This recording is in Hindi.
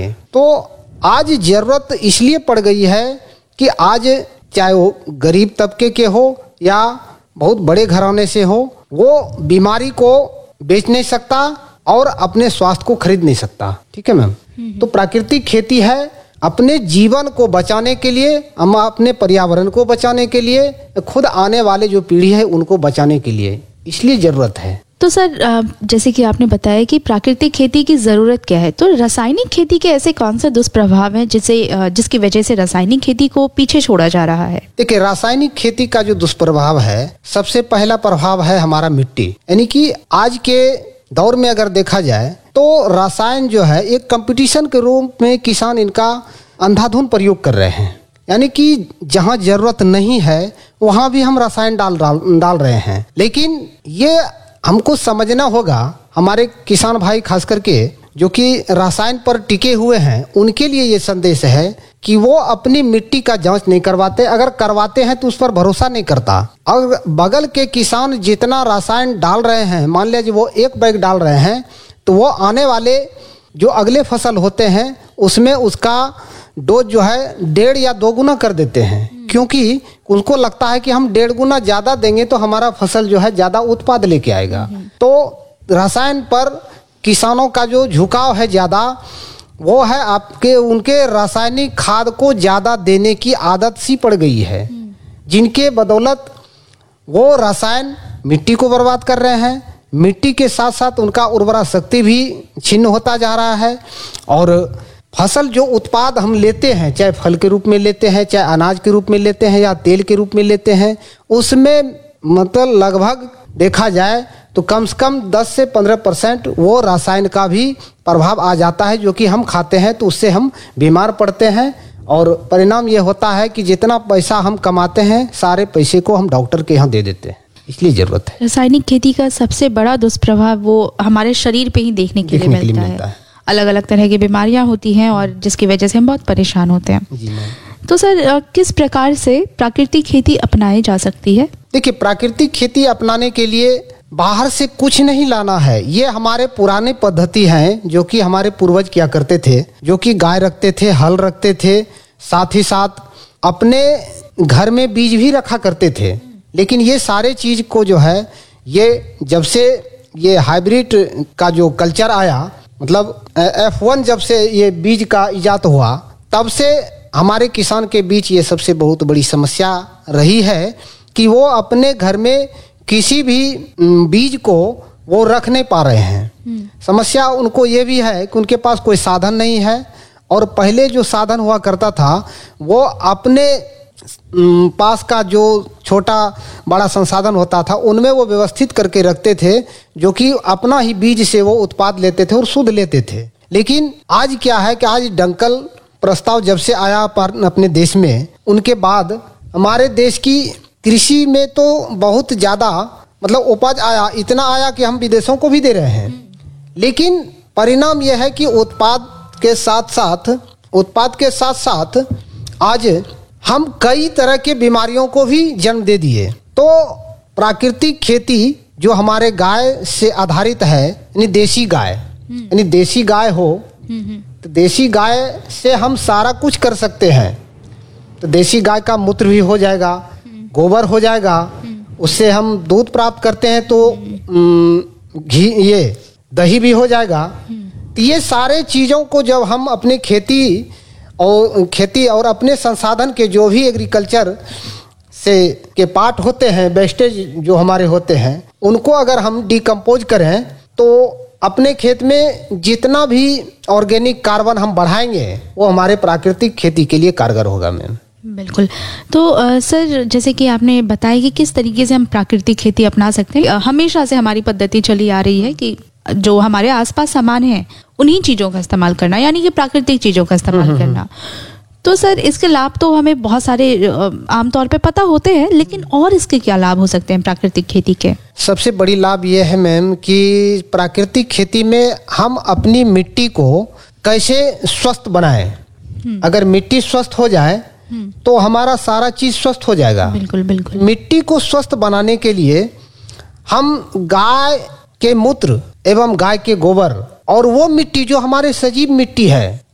चाहिए। तो आज जरूरत इसलिए पड़ गई है कि आज चाहे वो गरीब तबके के हो या बहुत बड़े घराने से हो, वो बीमारी को बेच नहीं सकता और अपने स्वास्थ्य को खरीद नहीं सकता। ठीक है मैम। तो प्राकृतिक खेती है अपने जीवन को बचाने के लिए, हम अपने पर्यावरण को बचाने के लिए, खुद आने वाले जो पीढ़ी है उनको बचाने के लिए, इसलिए जरूरत है। तो सर जैसे कि आपने बताया कि प्राकृतिक खेती की ज़रूरत क्या है, तो रासायनिक खेती के ऐसे कौन से दुष्प्रभाव हैं जिसकी वजह से रासायनिक खेती को पीछे छोड़ा जा रहा है? देखिए, रासायनिक खेती का जो दुष्प्रभाव है, सबसे पहला प्रभाव है हमारा मिट्टी। यानी कि आज के दौर में अगर देखा जाए तो रसायन जो है एक कंपटीशन के रूप में किसान इनका अंधाधुंध प्रयोग कर रहे हैं। यानी कि जहाँ जरूरत नहीं है वहाँ भी हम रसायन डाल रहे हैं। लेकिन ये हमको समझना होगा, हमारे किसान भाई खास करके जो कि रसायन पर टिके हुए हैं, उनके लिए ये संदेश है कि वो अपनी मिट्टी का जांच नहीं करवाते। अगर करवाते हैं तो उस पर भरोसा नहीं करता। अगर बगल के किसान जितना रसायन डाल रहे हैं, मान लीजिए वो 1 बैग डाल रहे हैं, तो वो आने वाले जो अगले फसल होते हैं उसमें उसका डोज जो है 1.5 या 2 गुना कर देते हैं, क्योंकि उनको लगता है कि हम 1.5 गुना ज्यादा देंगे तो हमारा फसल जो है ज्यादा उत्पाद लेके आएगा। तो रसायन पर किसानों का जो झुकाव है ज्यादा, वो है आपके उनके रासायनिक खाद को ज्यादा देने की आदत सी पड़ गई है, जिनके बदौलत वो रसायन मिट्टी को बर्बाद कर रहे हैं। मिट्टी के साथ साथ उनका उर्वरा शक्ति भी छिन्न होता जा रहा है और फसल जो उत्पाद हम लेते हैं, चाहे फल के रूप में लेते हैं, चाहे अनाज के रूप में लेते हैं या तेल के रूप में लेते हैं, उसमें मतलब लगभग देखा जाए तो कम से कम 10 से 15% वो रसायन का भी प्रभाव आ जाता है, जो कि हम खाते हैं तो उससे हम बीमार पड़ते हैं। और परिणाम ये होता है कि जितना पैसा हम कमाते हैं सारे पैसे को हम डॉक्टर के यहाँ दे देते हैं। इसलिए जरूरत है। रासायनिक खेती का सबसे बड़ा दुष्प्रभाव वो हमारे शरीर पे ही देखने के लिए मिलता है। अलग अलग तरह की बीमारियां होती हैं और जिसकी वजह से हम बहुत परेशान होते हैं। जी मैम। तो सर किस प्रकार से प्राकृतिक खेती अपनाई जा सकती है? देखिए, प्राकृतिक खेती अपनाने के लिए बाहर से कुछ नहीं लाना है। ये हमारे पुराने पद्धति हैं जो कि हमारे पूर्वज किया करते थे, जो कि गाय रखते थे, हल रखते थे, साथ ही साथ अपने घर में बीज भी रखा करते थे। लेकिन ये सारे चीज को जो है, ये जब से ये हाइब्रिड का जो कल्चर आया, मतलब F1 जब से ये बीज का इजाद हुआ, तब से हमारे किसान के बीच ये सबसे बहुत बड़ी समस्या रही है कि वो अपने घर में किसी भी बीज को वो रख नहीं पा रहे हैं। समस्या उनको ये भी है कि उनके पास कोई साधन नहीं है, और पहले जो साधन हुआ करता था वो अपने पास का जो छोटा बड़ा संसाधन होता था उनमें वो व्यवस्थित करके रखते थे, जो कि अपना ही बीज से वो उत्पाद लेते थे और शुद्ध लेते थे। लेकिन आज क्या है कि आज डंकल प्रस्ताव जब से आया अपने देश में, उनके बाद हमारे देश की कृषि में तो बहुत ज़्यादा मतलब उपज आया, इतना आया कि हम विदेशों को भी दे रहे हैं। लेकिन परिणाम यह है कि उत्पाद के साथ साथ आज हम कई तरह के बीमारियों को भी जन्म दे दिए। तो प्राकृतिक खेती जो हमारे गाय से आधारित है, यानी देसी गाय, यानी देसी गाय हो तो देसी गाय से हम सारा कुछ कर सकते हैं। तो देसी गाय का मूत्र भी हो जाएगा, गोबर हो जाएगा, उससे हम दूध प्राप्त करते हैं तो घी, ये दही भी हो जाएगा। तो ये सारे चीज़ों को जब हम अपने खेती और अपने संसाधन के जो भी एग्रीकल्चर से के पार्ट होते हैं, वेस्टेज जो हमारे होते हैं, उनको अगर हम डिकम्पोज करें तो अपने खेत में जितना भी ऑर्गेनिक कार्बन हम बढ़ाएंगे वो हमारे प्राकृतिक खेती के लिए कारगर होगा मैम। बिल्कुल। तो सर जैसे कि आपने बताया कि किस तरीके से हम प्राकृतिक खेती अपना सकते हैं, हमेशा से हमारी पद्धति चली आ रही है कि जो हमारे आसपास सामान है उन्हीं चीज़ों का इस्तेमाल करना, यानी कि प्राकृतिक चीज़ों का इस्तेमाल करना। तो सर इसके लाभ तो हमें बहुत सारे आमतौर पे पता होते हैं, लेकिन और इसके क्या लाभ हो सकते हैं प्राकृतिक खेती के? सबसे बड़ी लाभ ये है मैम कि प्राकृतिक खेती में हम अपनी मिट्टी को कैसे स्वस्थ बनाएं। अगर मिट्टी स्वस्थ हो जाए तो हमारा सारा चीज स्वस्थ हो जाएगा। बिल्कुल बिल्कुल। मिट्टी को स्वस्थ बनाने के लिए हम गाय के मूत्र एवं गाय के गोबर और वो मिट्टी जो हमारे सजीव मिट्टी है